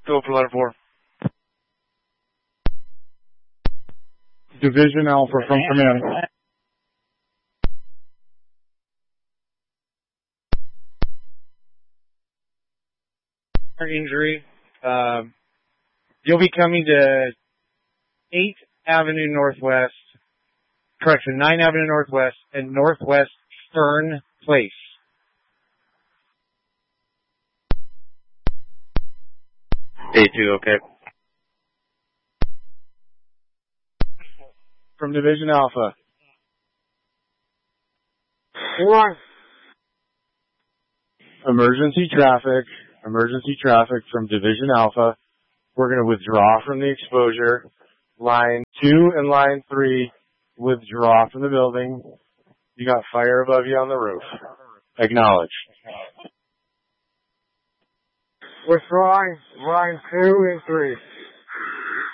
Go for letter 4. Division Alpha from command. Injury. You'll be coming to 8th Avenue Northwest, correction, 9th Avenue Northwest and Northwest Fern Place. A2, okay. From Division Alpha. 1. Emergency traffic from Division Alpha. We're going to withdraw from the exposure. Line 2 and line 3, withdraw from the building. You got fire above you on the roof. Acknowledge. Withdrawing line 2 and 3.